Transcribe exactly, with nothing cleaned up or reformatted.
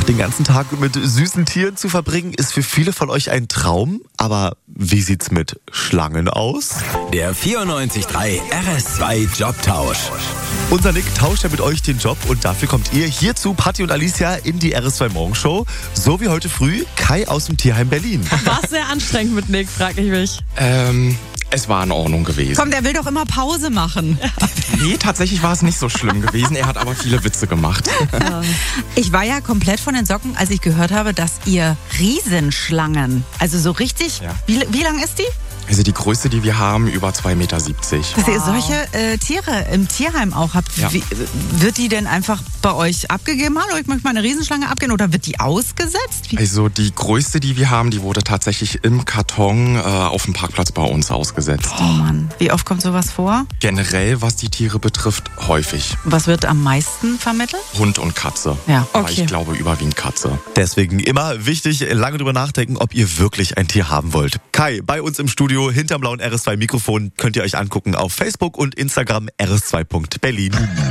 Den ganzen Tag mit süßen Tieren zu verbringen, ist für viele von euch ein Traum. Aber wie sieht's mit Schlangen aus? Der vierundneunzig Komma drei R S zwei Jobtausch. Unser Nick tauscht ja mit euch den Job und dafür kommt ihr hier zu Patti und Alicia in die R S zwei Morgenshow. So wie heute früh Kai aus dem Tierheim Berlin. War es sehr anstrengend mit Nick, frag ich mich. Ähm, es war in Ordnung gewesen. Komm, der will doch immer Pause machen. Nee, tatsächlich war es nicht so schlimm gewesen. Er hat aber viele Witze gemacht. Ich war ja komplett von den Socken, als ich gehört habe, dass ihr Riesenschlangen, also so richtig, Ja. wie, wie lang ist die? Also die größte, die wir haben, über zwei Meter siebzig. Dass ihr solche äh, Tiere im Tierheim auch habt. Ja. Wie, wird die denn einfach bei euch abgegeben? Hallo, ich möchte mal eine Riesenschlange abgeben. Oder wird die ausgesetzt? Wie? Also die größte, die wir haben, die wurde tatsächlich im Karton äh, auf dem Parkplatz bei uns ausgesetzt. Oh Mann, wie oft kommt sowas vor? Generell, was die Tiere betrifft, häufig. Was wird am meisten vermittelt? Hund und Katze. Ja, Aber okay. ich glaube überwiegend Katze. Deswegen immer wichtig, lange drüber nachdenken, ob ihr wirklich ein Tier haben wollt. Kai, bei uns im Studio hinterm blauen R S zwei Mikrofon könnt ihr euch angucken auf Facebook und Instagram R S zwei Punkt Berlin.